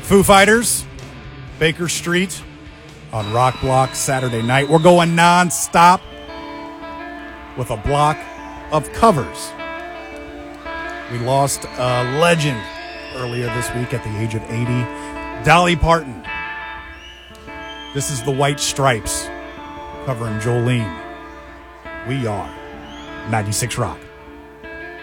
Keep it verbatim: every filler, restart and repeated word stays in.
Foo Fighters, Baker Street on Rock Block Saturday night. We're going non-stop with a block of covers. We lost a legend earlier this week at the age of eighty, Dolly Parton. This is the White Stripes covering Jolene. We are ninety-six Rock.